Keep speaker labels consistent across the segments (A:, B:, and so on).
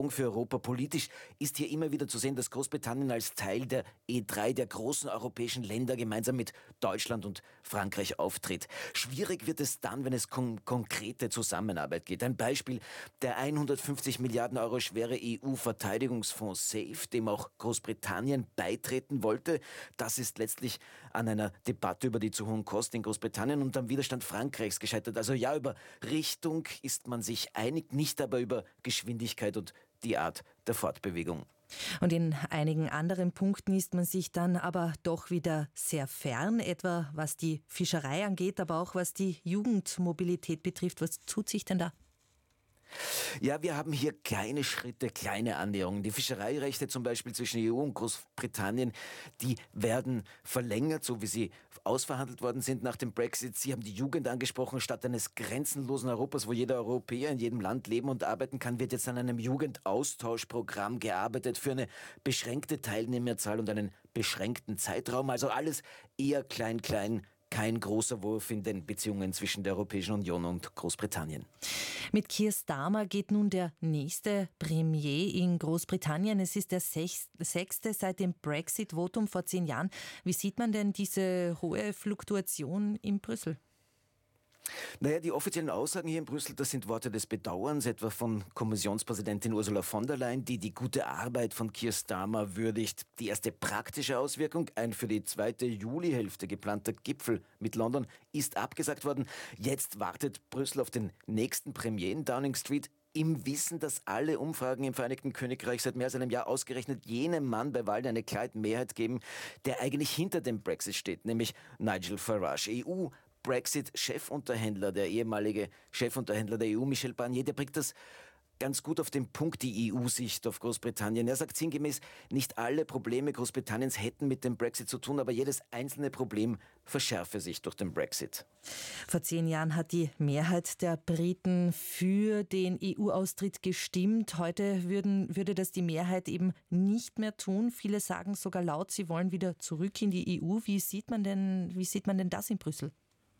A: für Europa. Politisch ist hier immer wieder zu sehen, dass Großbritannien als Teil der E3 der großen europäischen Länder gemeinsam mit Deutschland und Frankreich auftritt. Schwierig wird es dann, wenn es konkrete Zusammenarbeit geht. Ein Beispiel: der 150 Milliarden Euro schwere EU-Verteidigungsfonds SAFE, dem auch Großbritannien beitreten wollte. Das ist letztlich an einer Debatte über die zu hohen Kosten in Großbritannien und am Widerstand Frankreichs gescheitert. Also ja, über Richtung ist man sich einig, nicht aber über Geschwindigkeit und die Art der Fortbewegung.
B: Und in einigen anderen Punkten ist man sich dann aber doch wieder sehr fern, etwa was die Fischerei angeht, aber auch was die Jugendmobilität betrifft. Was tut sich denn da?
A: Ja, wir haben hier kleine Schritte, kleine Annäherungen. Die Fischereirechte zum Beispiel zwischen EU und Großbritannien, die werden verlängert, so wie sie ausverhandelt worden sind nach dem Brexit. Sie haben die Jugend angesprochen. Statt eines grenzenlosen Europas, wo jeder Europäer in jedem Land leben und arbeiten kann, wird jetzt an einem Jugendaustauschprogramm gearbeitet für eine beschränkte Teilnehmerzahl und einen beschränkten Zeitraum. Also alles eher klein, kein großer Wurf in den Beziehungen zwischen der Europäischen Union und Großbritannien.
B: Mit Keir Starmer geht nun der nächste Premier in Großbritannien. Es ist der sechste seit dem Brexit-Votum vor 10 Jahren. Wie sieht man denn diese hohe Fluktuation in Brüssel?
A: Naja, die offiziellen Aussagen hier in Brüssel, das sind Worte des Bedauerns, etwa von Kommissionspräsidentin Ursula von der Leyen, die die gute Arbeit von Keir Starmer würdigt. Die erste praktische Auswirkung, ein für die zweite Julihälfte geplanter Gipfel mit London, ist abgesagt worden. Jetzt wartet Brüssel auf den nächsten Premier in Downing Street, im Wissen, dass alle Umfragen im Vereinigten Königreich seit mehr als einem Jahr ausgerechnet jenem Mann bei Wahlen eine klare Mehrheit geben, der eigentlich hinter dem Brexit steht, nämlich Nigel Farage. Brexit-Chefunterhändler, der ehemalige Chefunterhändler der EU, Michel Barnier, der bringt das ganz gut auf den Punkt, die EU-Sicht auf Großbritannien. Er sagt sinngemäß, nicht alle Probleme Großbritanniens hätten mit dem Brexit zu tun, aber jedes einzelne Problem verschärfe sich durch den Brexit.
B: Vor 10 Jahren hat die Mehrheit der Briten für den EU-Austritt gestimmt. Heute würde das die Mehrheit eben nicht mehr tun. Viele sagen sogar laut, sie wollen wieder zurück in die EU. Wie sieht man denn das in Brüssel?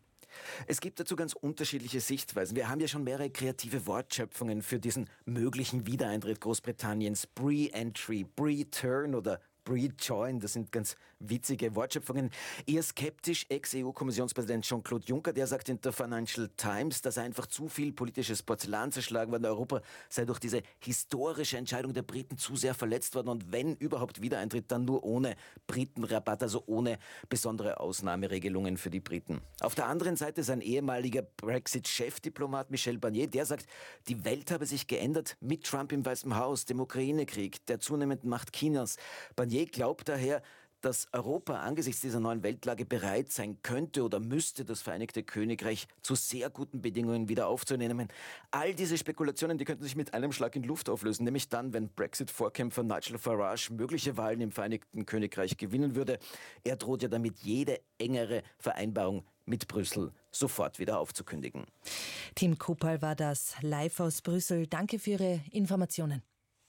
A: Es gibt dazu ganz unterschiedliche Sichtweisen. Wir haben ja schon mehrere kreative Wortschöpfungen für diesen möglichen Wiedereintritt Großbritanniens. Pre-Entry, Pre-Turn oder Pre-Join, das sind ganz witzige Wortschöpfungen. Eher skeptisch Ex-EU-Kommissionspräsident Jean-Claude Juncker, der sagt in der Financial Times, dass einfach zu viel politisches Porzellan zerschlagen worden. Europa sei durch diese historische Entscheidung der Briten zu sehr verletzt worden und wenn überhaupt Wiedereintritt, dann nur ohne Britenrabatt, also ohne besondere Ausnahmeregelungen für die Briten. Auf der anderen Seite ist ein ehemaliger Brexit-Chefdiplomat Michel Barnier, der sagt, die Welt habe sich geändert mit Trump im Weißen Haus, dem Ukraine-Krieg, der zunehmenden Macht Chinas. Barnier glaubt daher, dass Europa angesichts dieser neuen Weltlage bereit sein könnte oder müsste, das Vereinigte Königreich zu sehr guten Bedingungen wieder aufzunehmen. All diese Spekulationen, die könnten sich mit einem Schlag in Luft auflösen, nämlich dann, wenn Brexit-Vorkämpfer Nigel Farage mögliche Wahlen im Vereinigten Königreich gewinnen würde. Er droht ja damit, jede engere Vereinbarung mit Brüssel sofort wieder aufzukündigen.
B: Tim Kopal war das live aus Brüssel. Danke für Ihre Informationen.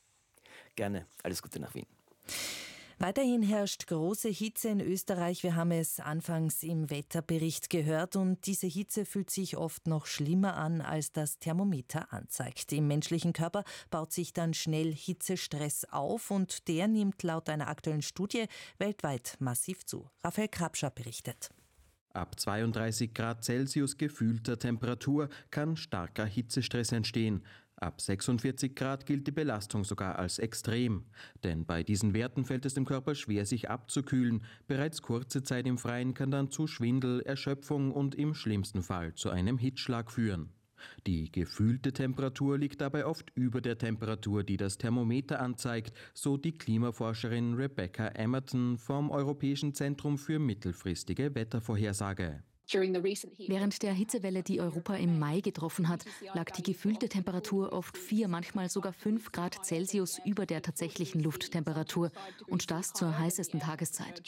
A: Gerne. Alles Gute nach Wien.
B: Weiterhin herrscht große Hitze in Österreich. Wir haben es anfangs im Wetterbericht gehört und diese Hitze fühlt sich oft noch schlimmer an, als das Thermometer anzeigt. Im menschlichen Körper baut sich dann schnell Hitzestress auf und der nimmt laut einer aktuellen Studie weltweit massiv zu. Raphael Krabscher berichtet.
C: Ab 32 Grad Celsius gefühlter Temperatur kann starker Hitzestress entstehen. Ab 46 Grad gilt die Belastung sogar als extrem. Denn bei diesen Werten fällt es dem Körper schwer, sich abzukühlen. Bereits kurze Zeit im Freien kann dann zu Schwindel, Erschöpfung und im schlimmsten Fall zu einem Hitzschlag führen. Die gefühlte Temperatur liegt dabei oft über der Temperatur, die das Thermometer anzeigt, so die Klimaforscherin Rebecca Emerton vom Europäischen Zentrum für mittelfristige Wettervorhersage.
D: Während der Hitzewelle, die Europa im Mai getroffen hat, lag die gefühlte Temperatur oft 4, manchmal sogar 5 Grad Celsius über der tatsächlichen Lufttemperatur und das zur heißesten Tageszeit.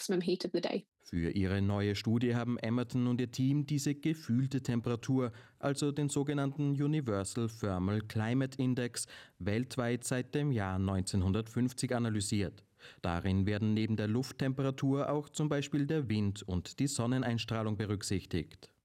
C: Für ihre neue Studie haben Emerton und ihr Team diese gefühlte Temperatur, also den sogenannten Universal Thermal Climate Index, weltweit seit dem Jahr 1950 analysiert. Darin werden neben der Lufttemperatur auch zum Beispiel der Wind und die Sonneneinstrahlung berücksichtigt.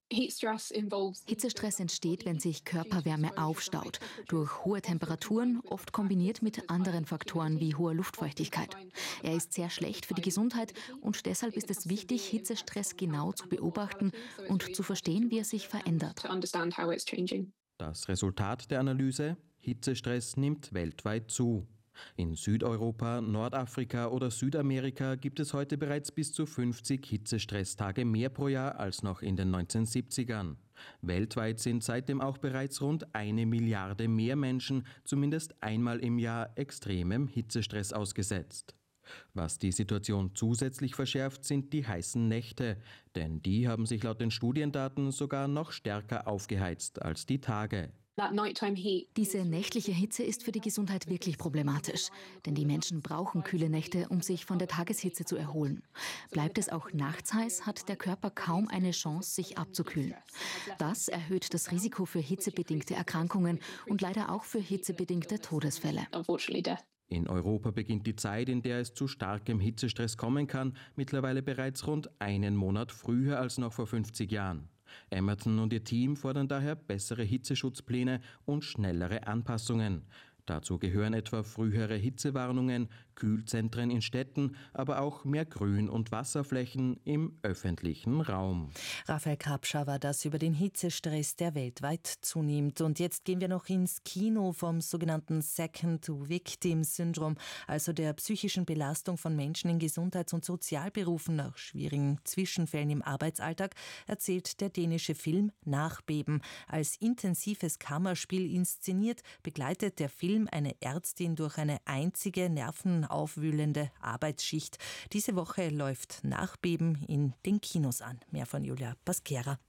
D: Hitzestress entsteht, wenn sich Körperwärme aufstaut, durch hohe Temperaturen, oft kombiniert mit anderen Faktoren wie hoher Luftfeuchtigkeit. Er ist sehr schlecht für die Gesundheit und deshalb ist es wichtig, Hitzestress genau zu beobachten und zu verstehen, wie er sich verändert.
C: Das Resultat der Analyse: Hitzestress nimmt weltweit zu. In Südeuropa, Nordafrika oder Südamerika gibt es heute bereits bis zu 50 Hitzestresstage mehr pro Jahr als noch in den 1970ern. Weltweit sind seitdem auch bereits rund 1 Milliarde mehr Menschen zumindest einmal im Jahr extremem Hitzestress ausgesetzt. Was die Situation zusätzlich verschärft, sind die heißen Nächte, denn die haben sich laut den Studiendaten sogar noch stärker aufgeheizt als die Tage.
D: Diese nächtliche Hitze ist für die Gesundheit wirklich problematisch, denn die Menschen brauchen kühle Nächte, um sich von der Tageshitze zu erholen. Bleibt es auch nachts heiß, hat der Körper kaum eine Chance, sich abzukühlen. Das erhöht das Risiko für hitzebedingte Erkrankungen und leider auch für hitzebedingte Todesfälle.
C: In Europa beginnt die Zeit, in der es zu starkem Hitzestress kommen kann, mittlerweile bereits rund einen Monat früher als noch vor 50 Jahren. Emerton und ihr Team fordern daher bessere Hitzeschutzpläne und schnellere Anpassungen. Dazu gehören etwa frühere Hitzewarnungen, Kühlzentren in Städten, aber auch mehr Grün- und Wasserflächen im öffentlichen Raum.
B: Raphael Kapscher war das über den Hitzestress, der weltweit zunimmt. Und jetzt gehen wir noch ins Kino. Vom sogenannten Second-Victim-Syndrom, also der psychischen Belastung von Menschen in Gesundheits- und Sozialberufen nach schwierigen Zwischenfällen im Arbeitsalltag, erzählt der dänische Film Nachbeben. Als intensives Kammerspiel inszeniert, begleitet der Film eine Ärztin durch eine einzige nervenaufwühlende Arbeitsschicht. Diese Woche läuft Nachbeben in den Kinos an. Mehr von Julia Pasquera.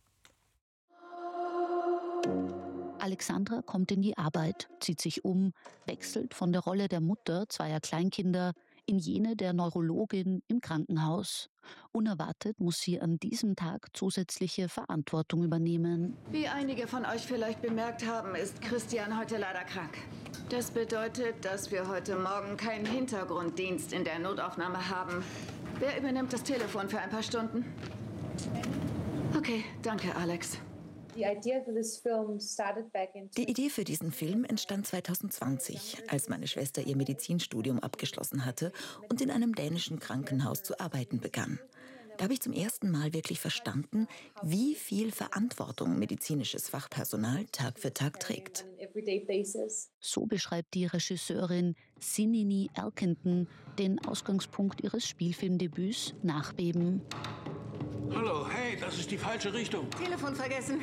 E: Alexandra kommt in die Arbeit, zieht sich um, wechselt von der Rolle der Mutter zweier Kleinkinder in jene der Neurologin im Krankenhaus. Unerwartet muss sie an diesem Tag zusätzliche Verantwortung übernehmen.
F: Wie einige von euch vielleicht bemerkt haben, ist Christian heute leider krank. Das bedeutet, dass wir heute Morgen keinen Hintergrunddienst in der Notaufnahme haben. Wer übernimmt das Telefon für ein paar Stunden? Okay, danke, Alex.
G: Die Idee für diesen Film entstand 2020, als meine Schwester ihr Medizinstudium abgeschlossen hatte und in einem dänischen Krankenhaus zu arbeiten begann. Da habe ich zum ersten Mal wirklich verstanden, wie viel Verantwortung medizinisches Fachpersonal Tag für Tag trägt.
E: So beschreibt die Regisseurin Sinini Elkington den Ausgangspunkt ihres Spielfilmdebüts Nachbeben.
H: Hallo, hey, das ist die falsche Richtung.
F: Telefon vergessen.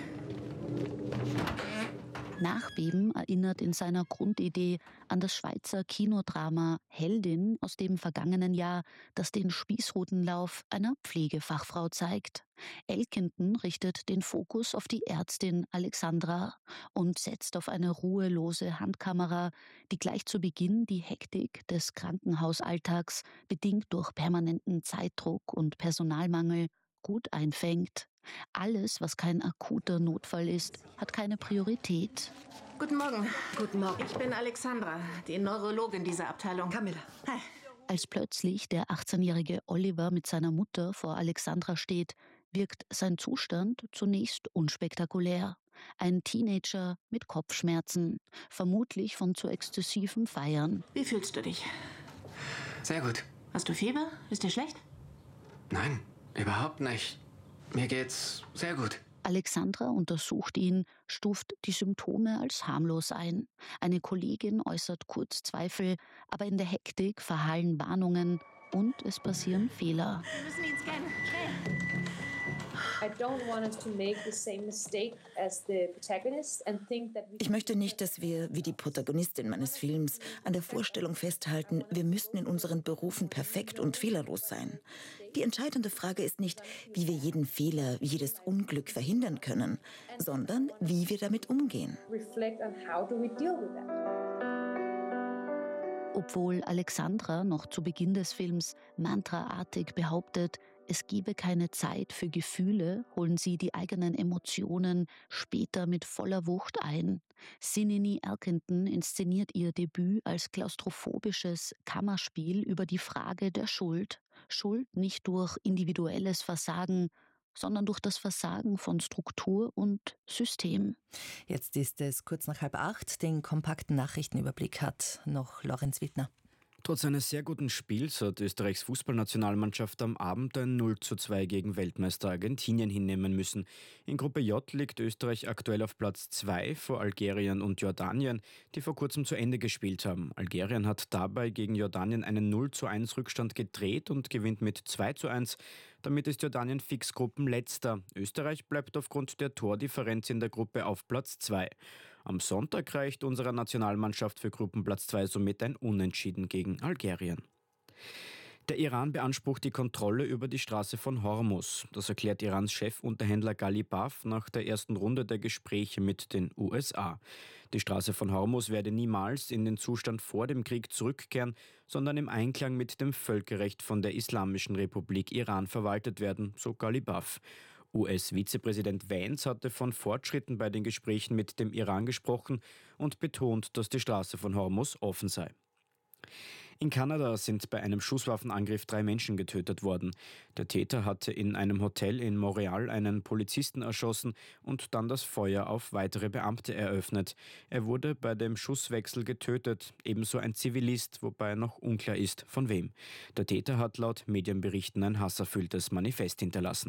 E: Nachbeben erinnert in seiner Grundidee an das Schweizer Kinodrama Heldin aus dem vergangenen Jahr, das den Spießrutenlauf einer Pflegefachfrau zeigt. Elkington richtet den Fokus auf die Ärztin Alexandra und setzt auf eine ruhelose Handkamera, die gleich zu Beginn die Hektik des Krankenhausalltags, bedingt durch permanenten Zeitdruck und Personalmangel, gut einfängt. Alles, was kein akuter Notfall ist, hat keine Priorität.
F: Guten Morgen. Guten Morgen. Ich bin Alexandra, die Neurologin dieser Abteilung.
G: Camilla.
F: Hi.
E: Als plötzlich der 18-jährige Oliver mit seiner Mutter vor Alexandra steht, wirkt sein Zustand zunächst unspektakulär. Ein Teenager mit Kopfschmerzen, vermutlich von zu exzessivem Feiern.
F: Wie fühlst du dich?
I: Sehr gut.
F: Hast du Fieber? Ist dir schlecht?
I: Nein, überhaupt nicht. Mir geht's sehr gut.
E: Alexandra untersucht ihn, stuft die Symptome als harmlos ein. Eine Kollegin äußert kurz Zweifel, aber in der Hektik verhallen Warnungen und es passieren Fehler.
F: Wir müssen ihn scannen. Schnell.
G: Ich möchte nicht, dass wir, wie die Protagonistin meines Films, an der Vorstellung festhalten, wir müssten in unseren Berufen perfekt und fehlerlos sein. Die entscheidende Frage ist nicht, wie wir jeden Fehler, jedes Unglück verhindern können, sondern wie wir damit umgehen.
E: Obwohl Alexandra noch zu Beginn des Films mantraartig behauptet, es gebe keine Zeit für Gefühle, holen sie die eigenen Emotionen später mit voller Wucht ein. Sinini Elkington inszeniert ihr Debüt als klaustrophobisches Kammerspiel über die Frage der Schuld. Schuld nicht durch individuelles Versagen, sondern durch das Versagen von Struktur und System.
B: Jetzt ist es kurz nach 7:30. Den kompakten Nachrichtenüberblick hat noch Lorenz Wittner.
J: Trotz eines sehr guten Spiels hat Österreichs Fußballnationalmannschaft am Abend ein 0:2 gegen Weltmeister Argentinien hinnehmen müssen. In Gruppe J liegt Österreich aktuell auf Platz 2 vor Algerien und Jordanien, die vor kurzem zu Ende gespielt haben. Algerien hat dabei gegen Jordanien einen 0:1 Rückstand gedreht und gewinnt mit 2:1. Damit ist Jordanien fix Gruppenletzter. Österreich bleibt aufgrund der Tordifferenz in der Gruppe auf Platz 2. Am Sonntag reicht unserer Nationalmannschaft für Gruppenplatz 2 somit ein Unentschieden gegen Algerien. Der Iran beansprucht die Kontrolle über die Straße von Hormuz. Das erklärt Irans Chefunterhändler Ghalibaf nach der ersten Runde der Gespräche mit den USA. Die Straße von Hormuz werde niemals in den Zustand vor dem Krieg zurückkehren, sondern im Einklang mit dem Völkerrecht von der Islamischen Republik Iran verwaltet werden, so Ghalibaf. US-Vizepräsident Vance hatte von Fortschritten bei den Gesprächen mit dem Iran gesprochen und betont, dass die Straße von Hormuz offen sei. In Kanada sind bei einem Schusswaffenangriff 3 Menschen getötet worden. Der Täter hatte in einem Hotel in Montreal einen Polizisten erschossen und dann das Feuer auf weitere Beamte eröffnet. Er wurde bei dem Schusswechsel getötet, ebenso ein Zivilist, wobei noch unklar ist, von wem. Der Täter hat laut Medienberichten ein hasserfülltes Manifest hinterlassen.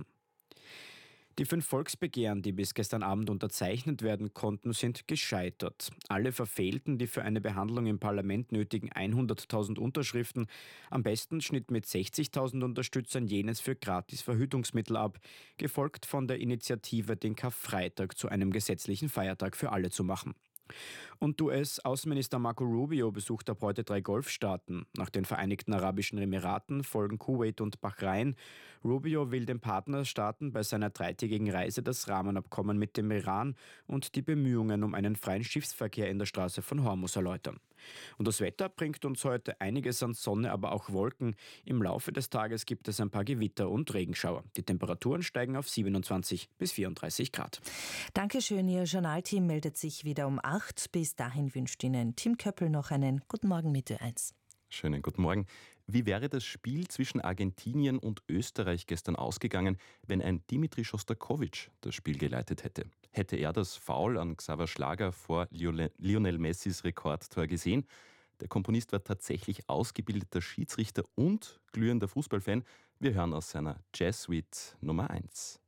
J: Die 5 Volksbegehren, die bis gestern Abend unterzeichnet werden konnten, sind gescheitert. Alle verfehlten die für eine Behandlung im Parlament nötigen 100.000 Unterschriften. Am besten schnitt mit 60.000 Unterstützern jenes für Gratis-Verhütungsmittel ab, gefolgt von der Initiative, den Karfreitag zu einem gesetzlichen Feiertag für alle zu machen. Und US-Außenminister Marco Rubio besucht ab heute 3 Golfstaaten. Nach den Vereinigten Arabischen Emiraten folgen Kuwait und Bahrain. Rubio will den Partnerstaaten bei seiner 3-tägigen Reise das Rahmenabkommen mit dem Iran und die Bemühungen um einen freien Schiffsverkehr in der Straße von Hormuz erläutern. Und das Wetter bringt uns heute einiges an Sonne, aber auch Wolken. Im Laufe des Tages gibt es ein paar Gewitter und Regenschauer. Die Temperaturen steigen auf 27 bis 34 Grad.
B: Dankeschön, Ihr Journalteam meldet sich wieder um 8. Bis dahin wünscht Ihnen Tim Köppel noch einen guten Morgen mit Ö1.
K: Schönen guten Morgen. Wie wäre das Spiel zwischen Argentinien und Österreich gestern ausgegangen, wenn ein Dimitri Schostakowitsch das Spiel geleitet hätte? Hätte er das Foul an Xaver Schlager vor Lionel Messis Rekordtor gesehen? Der Komponist war tatsächlich ausgebildeter Schiedsrichter und glühender Fußballfan. Wir hören aus seiner Jazz-Suite Nummer 1.